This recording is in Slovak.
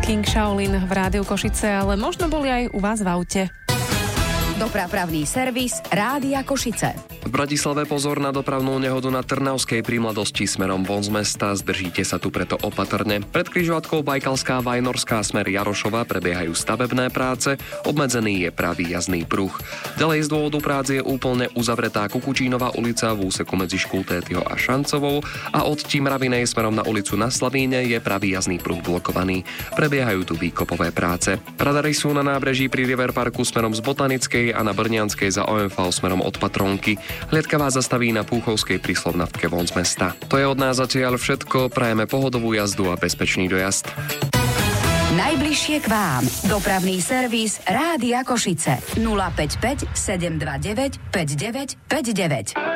King Shaolin v Rádiu Košice, ale možno boli aj u vás v aute. Dopravný servis Rádia Košice. V Bratislave pozor na dopravnú nehodu na Trnavskej pri Mladosti smerom von z mesta. Zdržíte sa tu preto opatrne. Pred križovatkou Bajkalská Vajnorská smer Jarošova prebiehajú stavebné práce. Obmedzený je pravý jazdný pruh. Ďalej z dôvodu prác je úplne uzavretá Kukučínová ulica v úseku medzi Škultétyho a Šancovou a od Timravinej smerom na ulicu na Slavíne je pravý jazdný pruh blokovaný. Prebiehajú tu výkopové práce. Radary sú na nábreží pri River Parku smerom z Botanickej a na Brnianskej za OMV smerom od Patronky. Hliadka vás zastaví na Púchovskej pri Slovnavke von z mesta. To je od nás zatiaľ všetko. Prajeme pohodovú jazdu a bezpečný dojazd. Najbližšie k vám. Dopravný servis Rádia Košice. 055 729 5959.